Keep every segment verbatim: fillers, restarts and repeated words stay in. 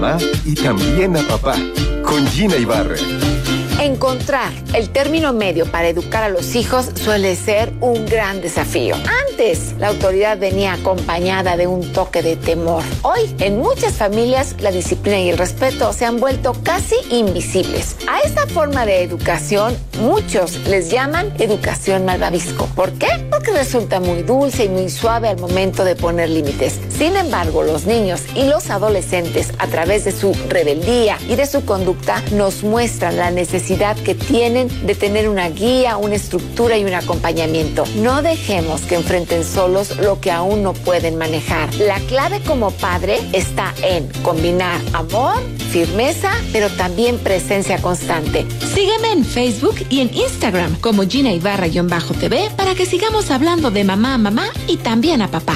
y también a papá, con Gina Ibarra. Encontrar el término medio para educar a los hijos suele ser un gran desafío. Antes, la autoridad venía acompañada de un toque de temor. Hoy, en muchas familias, la disciplina y el respeto se han vuelto casi invisibles. A esta forma de educación, muchos les llaman educación malvavisco. ¿Por qué? Porque resulta muy dulce y muy suave al momento de poner límites. Sin embargo, los niños y los adolescentes, a través de su rebeldía y de su conducta, nos muestran la necesidad que tienen de tener una guía, una estructura y un acompañamiento. No dejemos que enfrenten solos lo que aún no pueden manejar. La clave como padre está en combinar amor, firmeza, pero también presencia constante. Sígueme en Facebook y en Instagram como Gina Ibarra-T V para que sigamos hablando de mamá a mamá y también a papá.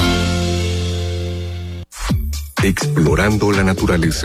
Explorando la naturaleza.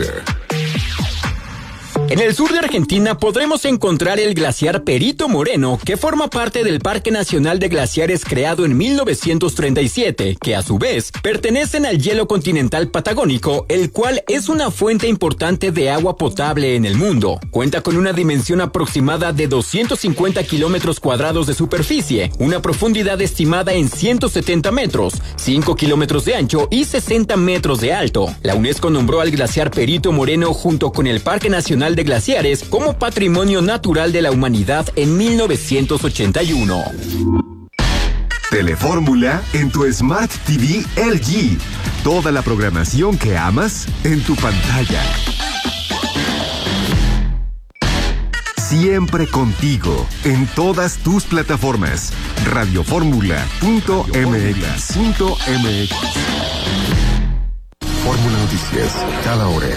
En el sur de Argentina podremos encontrar el glaciar Perito Moreno, que forma parte del Parque Nacional de Glaciares creado en mil novecientos treinta y siete, que a su vez pertenecen al hielo continental patagónico, el cual es una fuente importante de agua potable en el mundo. Cuenta con una dimensión aproximada de doscientos cincuenta kilómetros cuadrados de superficie, una profundidad estimada en ciento setenta metros, cinco kilómetros de ancho y sesenta metros de alto. La UNESCO nombró al glaciar Perito Moreno junto con el Parque Nacional de Glaciares como Patrimonio Natural de la Humanidad en mil novecientos ochenta y uno. Telefórmula en tu Smart T V L G. Toda la programación que amas en tu pantalla. Siempre contigo en todas tus plataformas. Radioformula punto m x. Fórmula Noticias, cada hora.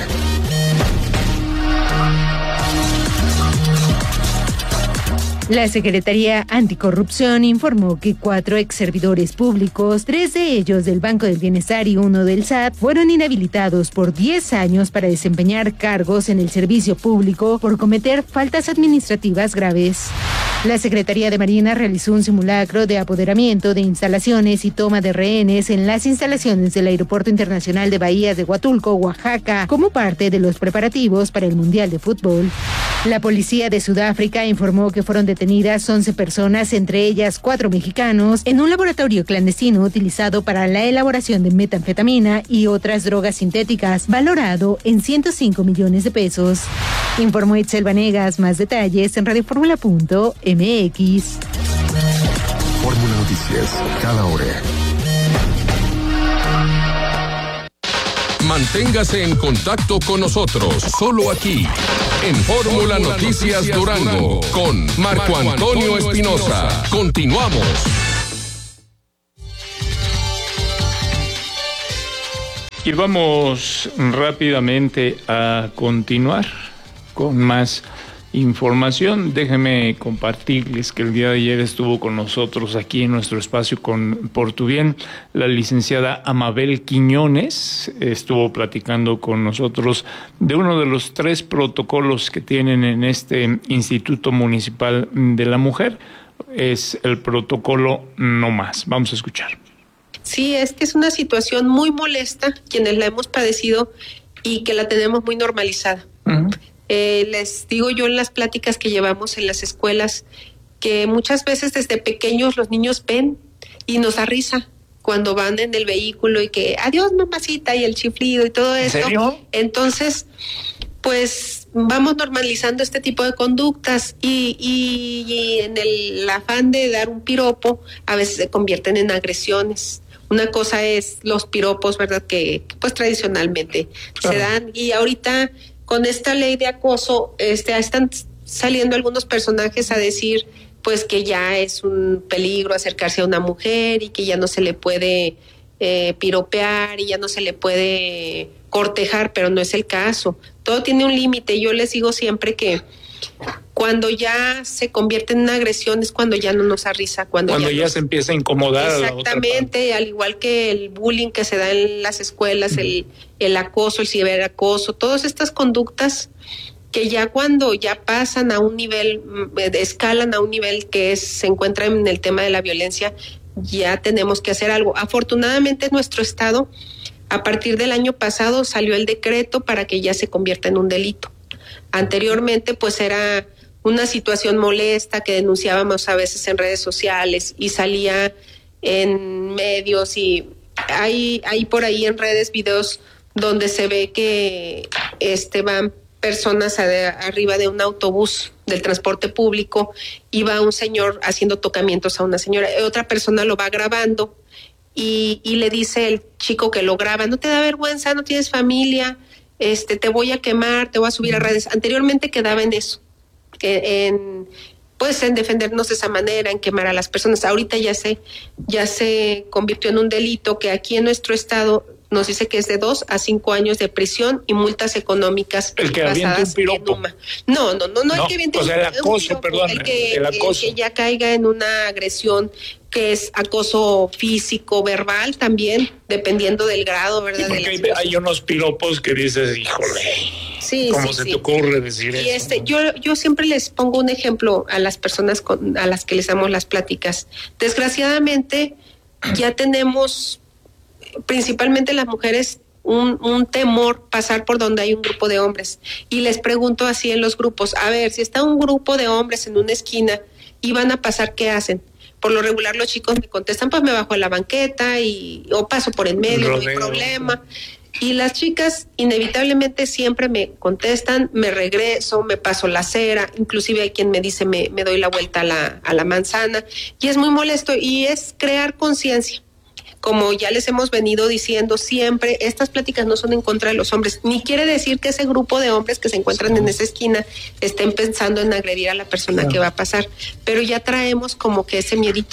La Secretaría Anticorrupción informó que cuatro exservidores públicos, tres de ellos del Banco del Bienestar y uno del S A T, fueron inhabilitados por diez años para desempeñar cargos en el servicio público por cometer faltas administrativas graves. La Secretaría de Marina realizó un simulacro de apoderamiento de instalaciones y toma de rehenes en las instalaciones del Aeropuerto Internacional de Bahías de Huatulco, Oaxaca, como parte de los preparativos para el Mundial de Fútbol. La policía de Sudáfrica informó que fueron detenidas once personas, entre ellas cuatro mexicanos, en un laboratorio clandestino utilizado para la elaboración de metanfetamina y otras drogas sintéticas, valorado en ciento cinco millones de pesos. Informó Itzel Vanegas. Más detalles en radioformula punto m x. Fórmula Noticias, cada hora. Manténgase en contacto con nosotros, solo aquí, en Fórmula Noticias Durango, con Marco Antonio Espinosa. Continuamos. Y vamos rápidamente a continuar con más información. Déjenme compartirles que el día de ayer estuvo con nosotros aquí en nuestro espacio con Por Tu Bien la licenciada Amabel Quiñones. Estuvo platicando con nosotros de uno de los tres protocolos que tienen en este Instituto Municipal de la Mujer. Es el protocolo No Más. Vamos a escuchar. Sí, es que es una situación muy molesta, quienes la hemos padecido y que la tenemos muy normalizada. Uh-huh. Eh, les digo yo en las pláticas que llevamos en las escuelas que muchas veces desde pequeños los niños ven y nos da risa cuando van en el vehículo y que adiós mamacita y el chiflido y todo eso. ¿En serio? Entonces, pues vamos normalizando este tipo de conductas y, y, y en el afán de dar un piropo a veces se convierten en agresiones. Una cosa es los piropos, ¿verdad? Que, que pues tradicionalmente claro. se dan y ahorita con esta ley de acoso, este, están saliendo algunos personajes a decir, pues, que ya es un peligro acercarse a una mujer y que ya no se le puede eh, piropear y ya no se le puede cortejar, pero no es el caso. Todo tiene un límite. Yo les digo siempre que cuando ya se convierte en una agresión es cuando ya no nos da risa. Cuando, cuando ya, ya nos... se empieza a incomodar. Exactamente, al igual que el bullying que se da en las escuelas, uh-huh. el, el acoso, el ciberacoso, todas estas conductas que ya cuando ya pasan a un nivel, escalan a un nivel que es, se encuentra en el tema de la violencia, ya tenemos que hacer algo. Afortunadamente en nuestro estado A partir del año pasado salió el decreto para que ya se convierta en un delito. Anteriormente, pues era una situación molesta que denunciábamos a veces en redes sociales y salía en medios, y hay, hay por ahí en redes videos donde se ve que este van personas a, arriba de un autobús del transporte público y va un señor haciendo tocamientos a una señora. Otra persona lo va grabando y, y le dice el chico que lo graba: no te da vergüenza, no tienes familia, este, te voy a quemar, te voy a subir a redes. Anteriormente quedaba en eso, que en pues en defendernos de esa manera, en quemar a las personas. Ahorita ya se, ya se convirtió en un delito que aquí en nuestro estado nos dice que es de dos a cinco años de prisión y multas económicas. El que aviente un piropo. No, no, no, no, no el que aviente o sea, el acoso, un piropo, perdón, el que, el acoso. El que ya caiga en una agresión que es acoso físico, verbal también, dependiendo del grado, ¿verdad? Sí, porque de hay, hay unos piropos que dices, híjole, sí, ¿cómo sí, se sí. te ocurre decir y eso? Este, yo, yo siempre les pongo un ejemplo a las personas con, a las que les damos las pláticas. Desgraciadamente, ya tenemos, principalmente las mujeres, Un, un temor pasar por donde hay un grupo de hombres. Y les pregunto así en los grupos: a ver, si está un grupo de hombres en una esquina y van a pasar, ¿qué hacen? Por lo regular los chicos me contestan: pues me bajo a la banqueta y o paso por en medio, no hay problema. Y las chicas inevitablemente siempre me contestan: me regreso, me paso la acera. Inclusive hay quien me dice: me, me doy la vuelta a la, a la manzana. Y es muy molesto, y es crear conciencia. Como ya les hemos venido diciendo siempre, estas pláticas no son en contra de los hombres, ni quiere decir que ese grupo de hombres que se encuentran en esa esquina estén pensando en agredir a la persona claro. que va a pasar, pero ya traemos como que ese miedito.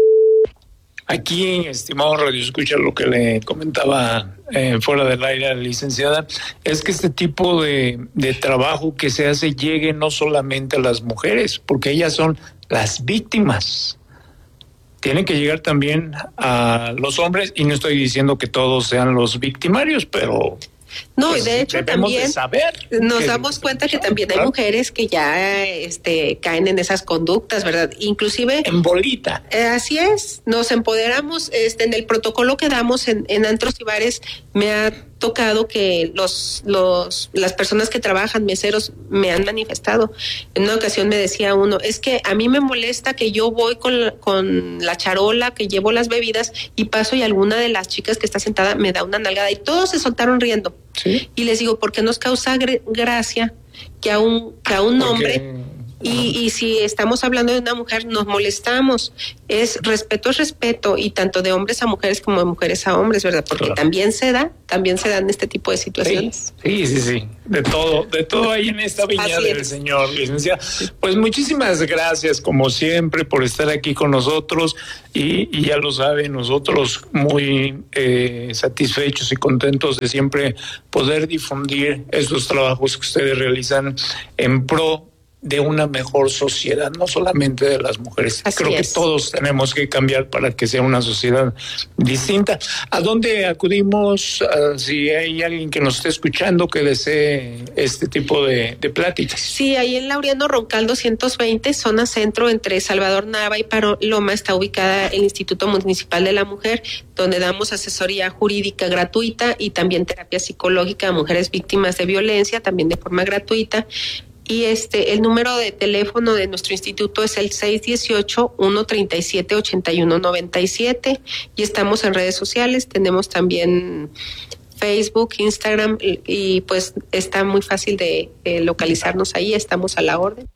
Aquí, estimado Radio Escucha, lo que le comentaba eh, fuera del aire a la licenciada es que este tipo de, de trabajo que se hace llegue no solamente a las mujeres, porque ellas son las víctimas. Tiene que llegar también a los hombres, y no estoy diciendo que todos sean los victimarios, pero no, pues, de hecho también de saber nos que, damos cuenta que también hay mujeres que ya este caen en esas conductas, ¿verdad? Inclusive en bolita. Eh, así es, nos empoderamos este en el protocolo que damos en, en antros y bares. Me ha tocado que los los las personas que trabajan, meseros, me han manifestado. En una ocasión me decía uno: es que a mí me molesta que yo voy con la, con la charola, que llevo las bebidas, y paso y alguna de las chicas que está sentada me da una nalgada, y todos se soltaron riendo. ¿Sí? Y les digo: ¿por qué nos causa gr- gracia que a un que a un hombre? Y, y si estamos hablando de una mujer, nos molestamos. Es respeto es respeto, y tanto de hombres a mujeres como de mujeres a hombres, ¿verdad? Porque claro. también se da, también se dan este tipo de situaciones. Sí, sí, sí, sí. De todo, de todo hay en esta viña del es. Señor, licenciada. Pues muchísimas gracias, como siempre, por estar aquí con nosotros, y, y ya lo saben, nosotros muy eh, satisfechos y contentos de siempre poder difundir estos trabajos que ustedes realizan en pro de una mejor sociedad, no solamente de las mujeres. Así Creo es. que todos tenemos que cambiar para que sea una sociedad distinta. ¿A dónde acudimos uh, si hay alguien que nos esté escuchando que desee este tipo de, de pláticas? Sí, ahí en Laureano Roncal doscientos veinte, zona centro, entre Salvador Nava y Paloma, está ubicada el Instituto Municipal de la Mujer, donde damos asesoría jurídica gratuita y también terapia psicológica a mujeres víctimas de violencia, también de forma gratuita. Y este el número de teléfono de nuestro instituto es el seis uno ocho, uno tres siete, ocho uno nueve siete, y estamos en redes sociales, tenemos también Facebook, Instagram, y, y pues está muy fácil de eh, localizarnos ahí, estamos a la orden.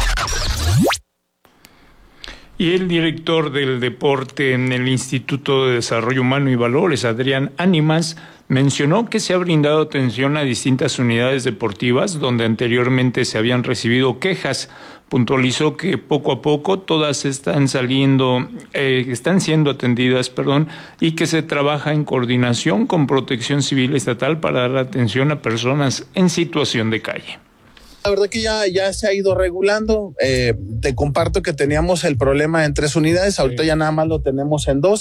Y el director del deporte en el Instituto de Desarrollo Humano y Valores, Adrián Ánimas, mencionó que se ha brindado atención a distintas unidades deportivas donde anteriormente se habían recibido quejas. Puntualizó que poco a poco todas están saliendo, eh, están siendo atendidas, perdón, y que se trabaja en coordinación con Protección Civil Estatal para dar atención a personas en situación de calle. La verdad que ya, ya se ha ido regulando. Eh, te comparto que teníamos el problema en tres unidades, ahorita sí. ya nada más lo tenemos en dos.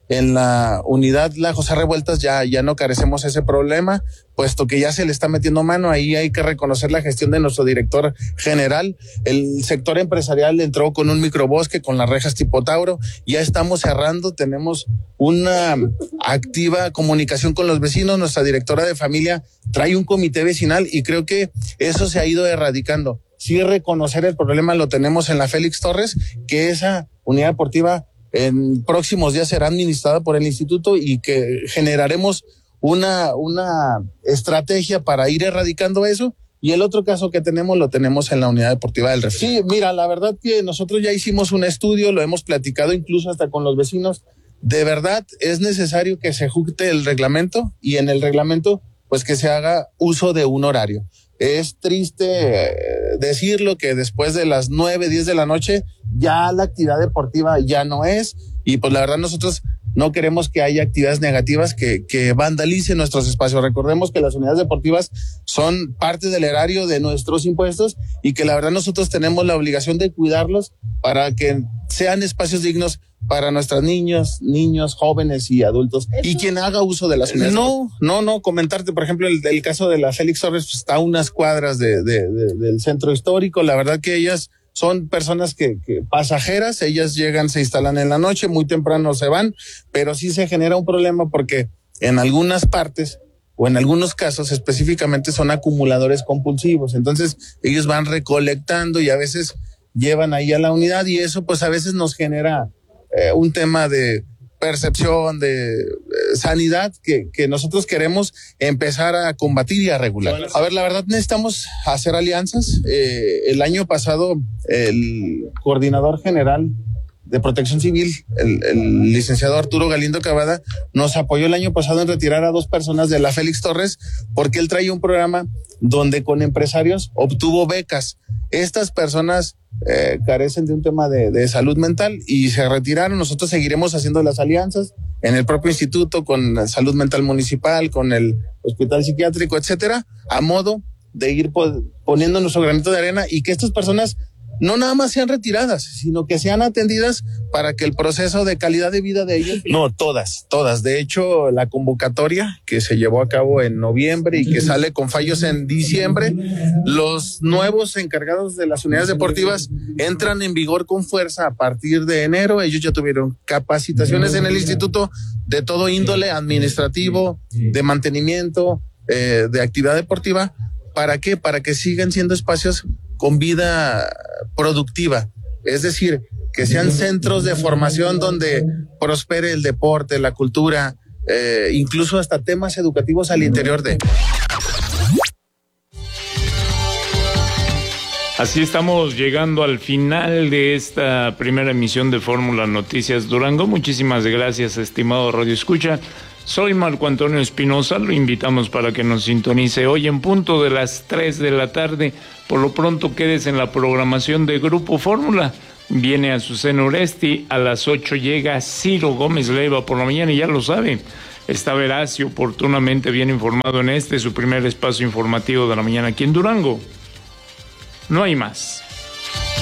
En la unidad La José Revueltas ya, ya no carecemos ese problema, puesto que ya se le está metiendo mano. Ahí hay que reconocer la gestión de nuestro director general. El sector empresarial entró con un microbosque, con las rejas tipo Tauro. Ya estamos cerrando, tenemos una activa comunicación con los vecinos. Nuestra directora de familia trae un comité vecinal y creo que eso se ha ido erradicando. Sí, reconocer el problema lo tenemos en la Félix Torres, que esa unidad deportiva en próximos días será administrada por el instituto y que generaremos una, una estrategia para ir erradicando eso. Y el otro caso que tenemos lo tenemos en la unidad deportiva del Refri. Sí, mira, la verdad que nosotros ya hicimos un estudio, lo hemos platicado incluso hasta con los vecinos. De verdad es necesario que se ejecute el reglamento y en el reglamento pues que se haga uso de un horario. Es triste decirlo que después de las nueve, diez de la noche ya la actividad deportiva ya no es, y pues la verdad nosotros no queremos que haya actividades negativas que, que vandalicen nuestros espacios. Recordemos que las unidades deportivas son parte del erario de nuestros impuestos y que la verdad nosotros tenemos la obligación de cuidarlos para que sean espacios dignos para nuestros niños, niños, jóvenes y adultos. Y quien haga uso de las unidades. No, no, no, comentarte, por ejemplo, el, el caso de la Félix Torres, pues, está a unas cuadras de, de, de, del centro histórico. La verdad que ellas son personas que, que pasajeras, ellas llegan, se instalan en la noche, muy temprano se van, pero sí se genera un problema porque en algunas partes o en algunos casos específicamente son acumuladores compulsivos. Entonces ellos van recolectando y a veces llevan ahí a la unidad y eso pues a veces nos genera eh, un tema de percepción, de eh, sanidad que, que nosotros queremos empezar a combatir y a regular. A ver, la verdad necesitamos hacer alianzas. Eh, el año pasado el coordinador general de Protección Civil, el, el licenciado Arturo Galindo Cavada, nos apoyó el año pasado en retirar a dos personas de la Félix Torres porque él traía un programa donde con empresarios obtuvo becas. Estas personas eh, carecen de un tema de, de salud mental y se retiraron. Nosotros seguiremos haciendo las alianzas en el propio instituto con salud mental municipal, con el hospital psiquiátrico, etcétera, a modo de ir po- poniendo nuestro granito de arena y que estas personas no nada más sean retiradas, sino que sean atendidas para que el proceso de calidad de vida de ellos... No, todas, todas. De hecho, la convocatoria que se llevó a cabo en noviembre y que sale con fallos en diciembre, los nuevos encargados de las unidades deportivas entran en vigor con fuerza a partir de enero. Ellos ya tuvieron capacitaciones en el instituto de todo índole, administrativo, de mantenimiento, eh, de actividad deportiva. ¿Para qué? Para que sigan siendo espacios con vida productiva, es decir, que sean centros de formación donde prospere el deporte, la cultura, eh, incluso hasta temas educativos al interior de. Así estamos llegando al final de esta primera emisión de Fórmula Noticias Durango. Muchísimas gracias, estimado Radio Escucha. Soy Marco Antonio Espinosa, lo invitamos para que nos sintonice hoy en punto de las tres de la tarde. Por lo pronto quédese en la programación de Grupo Fórmula. Viene Azucena Oresti, a las ocho llega Ciro Gómez Leiva por la mañana y ya lo sabe, está veraz y oportunamente bien informado en este, su primer espacio informativo de la mañana aquí en Durango. No hay más.